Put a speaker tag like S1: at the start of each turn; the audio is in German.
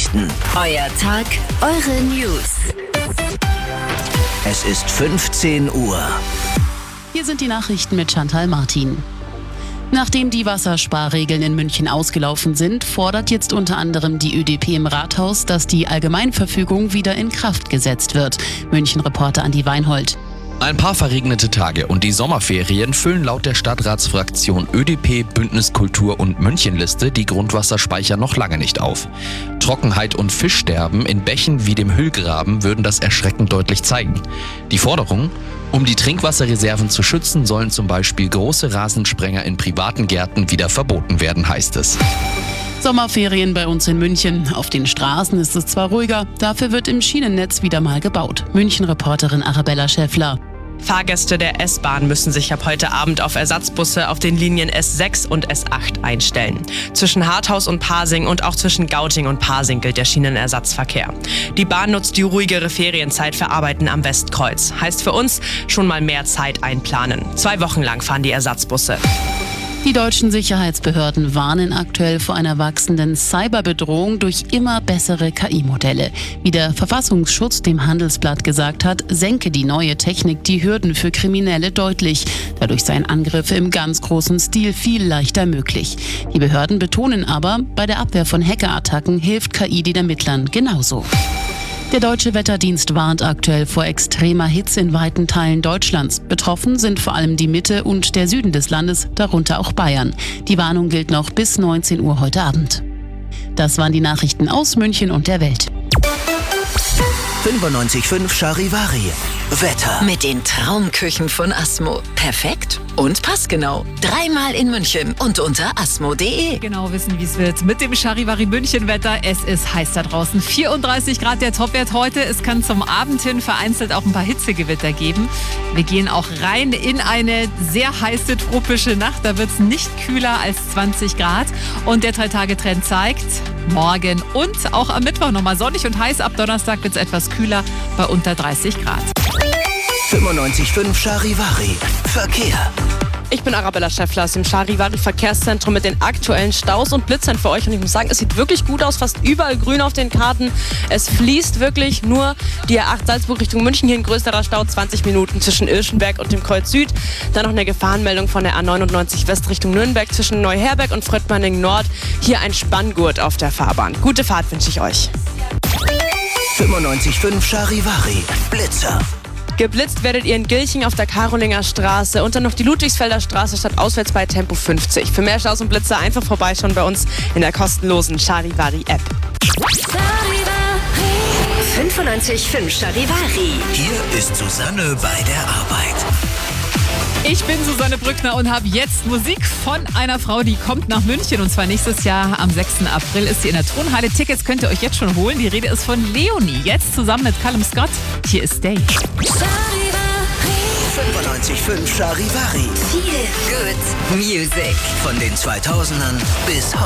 S1: Nachrichten.
S2: Euer Tag, eure News.
S1: Es ist 15 Uhr.
S3: Hier sind die Nachrichten mit Chantal Martin. Nachdem die Wassersparregeln in München ausgelaufen sind, fordert jetzt unter anderem die ÖDP im Rathaus, dass die Allgemeinverfügung wieder in Kraft gesetzt wird. München-Reporter Andi Weinhold.
S4: Ein paar verregnete Tage und die Sommerferien füllen laut der Stadtratsfraktion ÖDP, Bündnis Kultur und Münchenliste die Grundwasserspeicher noch lange nicht auf. Trockenheit und Fischsterben in Bächen wie dem Hüllgraben würden das erschreckend deutlich zeigen. Die Forderung: Um die Trinkwasserreserven zu schützen, sollen zum Beispiel große Rasensprenger in privaten Gärten wieder verboten werden, heißt es.
S3: Sommerferien bei uns in München. Auf den Straßen ist es zwar ruhiger, dafür wird im Schienennetz wieder mal gebaut. München-Reporterin Arabella Schäffler.
S5: Fahrgäste der S-Bahn müssen sich ab heute Abend auf Ersatzbusse auf den Linien S6 und S8 einstellen. Zwischen Harthaus und Pasing und auch zwischen Gauting und Pasing gilt der Schienenersatzverkehr. Die Bahn nutzt die ruhigere Ferienzeit für Arbeiten am Westkreuz. Heißt für uns, schon mal mehr Zeit einplanen. 2 Wochen lang fahren die Ersatzbusse.
S3: Die deutschen Sicherheitsbehörden warnen aktuell vor einer wachsenden Cyberbedrohung durch immer bessere KI-Modelle. Wie der Verfassungsschutz dem Handelsblatt gesagt hat, senke die neue Technik die Hürden für Kriminelle deutlich. Dadurch seien Angriffe im ganz großen Stil viel leichter möglich. Die Behörden betonen aber, bei der Abwehr von Hackerattacken hilft KI den Ermittlern genauso. Der Deutsche Wetterdienst warnt aktuell vor extremer Hitze in weiten Teilen Deutschlands. Betroffen sind vor allem die Mitte und der Süden des Landes, darunter auch Bayern. Die Warnung gilt noch bis 19 Uhr heute Abend. Das waren die Nachrichten aus München und der Welt.
S1: 95.5 Charivari. Wetter.
S2: Mit den Traumküchen von Asmo. Perfekt und passgenau. 3-mal in München und unter asmo.de.
S6: Genau wissen, wie es wird. Mit dem Charivari München-Wetter. Es ist heiß da draußen. 34 Grad der Topwert heute. Es kann zum Abend hin vereinzelt auch ein paar Hitzegewitter geben. Wir gehen auch rein in eine sehr heiße tropische Nacht. Da wird es nicht kühler als 20 Grad. Und der 3-Tage-Trend zeigt, morgen und auch am Mittwoch nochmal sonnig und heiß. Ab Donnerstag wird es etwas kühler bei unter 30 Grad.
S1: 95.5 Charivari. Verkehr.
S5: Ich bin Arabella Schäffler aus dem Charivari Verkehrszentrum mit den aktuellen Staus und Blitzern für euch. Und ich muss sagen, es sieht wirklich gut aus. Fast überall grün auf den Karten. Es fließt wirklich nur die A8 Salzburg Richtung München. Hier ein größerer Stau, 20 Minuten zwischen Irschenberg und dem Kreuz Süd. Dann noch eine Gefahrenmeldung von der A99 West Richtung Nürnberg zwischen Neuherberg und Fröttmanning Nord. Hier ein Spanngurt auf der Fahrbahn. Gute Fahrt wünsche ich euch.
S1: 95.5 Charivari. Blitzer.
S5: Geblitzt werdet ihr in Gilching auf der Karolinger Straße und dann noch die Ludwigsfelder Straße statt auswärts bei Tempo 50. Für mehr Staus und Blitze einfach vorbeischauen bei uns in der kostenlosen Charivari App.
S2: 95.5 Charivari.
S1: Hier ist Susanne bei der Arbeit.
S6: Ich bin Susanne Brückner und habe jetzt Musik von einer Frau, die kommt nach München. Und zwar nächstes Jahr am 6. April ist sie in der Tonhalle. Tickets könnt ihr euch jetzt schon holen. Die Rede ist von Leonie. Jetzt zusammen mit Callum Scott. Hier ist Stay.
S1: 95.5 Charivari.
S2: Feel good music.
S1: Von den 2000ern bis heute.